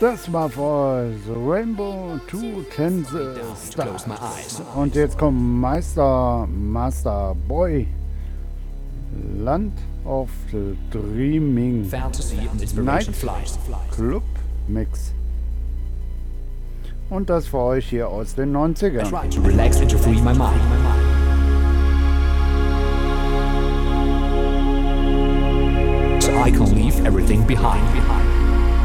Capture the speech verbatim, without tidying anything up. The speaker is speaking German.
Das war vor The Rainbow Two Tense Stars. Und jetzt kommt Meister, Master Boy. Land of the Dreaming. Fantasy and Inspiration Flies. Club Mix. Und das für euch hier aus den neunzigern. I try to relax and to free my mind. So I can leave everything behind. behind.